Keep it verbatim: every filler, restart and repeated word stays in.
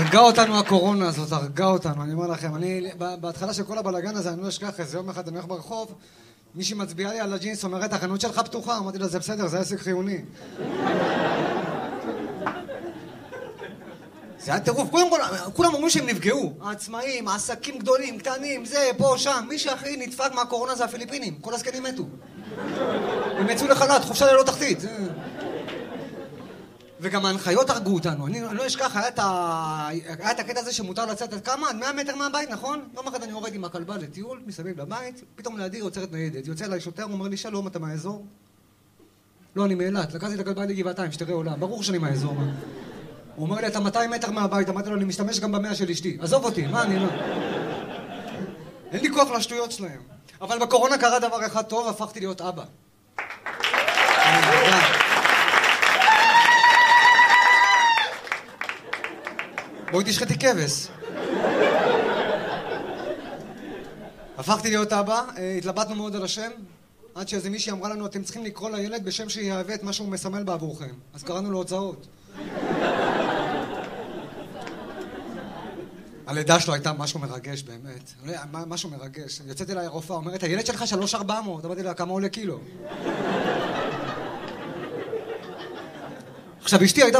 הרגה אותנו הקורונה הזאת, הרגה אותנו, אני אומר לכם. אני, בהתחלה של כל הבלגן הזה, אני לא אשכח איזה יום אחד, אני הולך ברחוב, מישהי מצביעה לי על הג'ינס, אומרת, החנות שלך פתוחה, אמרתי לה, זה בסדר, זה עסק חיוני. זה היה טירוף, כולם, כולם אומרים שהם נפגעו, העצמאים, העסקים גדולים, קטנים, זה, פה, שם, מי שהכי נדפק מהקורונה זה הפיליפינים, כל הזקנים מתו. הם יצאו לחל"ת, חופשה ללא תחתית. וגם ההנחיות הרגו אותנו, אני לא אשכח, היה את, ה... היה את הקטע הזה שמותר לצאת עד כמה? עד מאה מטר מהבית, נכון? יום אחד אני יורד עם הכלבה לטיול, מסביב לבית, פתאום לידי יוצרת ניידת, יוצא אליי שוטר, אומר לי, שלום, אתה מהאזור? לא, אני מאילת, לקחתי את הכלבה לגבעתיים, שתראה עולם, ברור שאני מהאזור. מה? הוא אומר לי, אתה מאתיים מטר מהבית, אמרתי לו, אני משתמש גם במאה של אשתי, עזוב אותי, מה אני לא... אין לי כוח לשטויות שלהם. אבל בקורונה קרה דבר אחד טוב, הפכתי להיות אבא. בואי תשחטי כבש. הפכתי להיות אבא, התלבטנו מאוד על השם, עד שאיזה מישהי אמרה לנו, אתם צריכים לקרוא לילד בשם שיהווה את מה שהוא מסמל בעבורכם. אז קראנו לו הוצאות. הלידה שלו הייתה משהו מרגש באמת, משהו מרגש. יוצאת אליי הרופאה, אומרת, הילד שלך שלוש ארבע מאות, אמרתי לה, כמה עולה קילו? עכשיו אשתי הייתה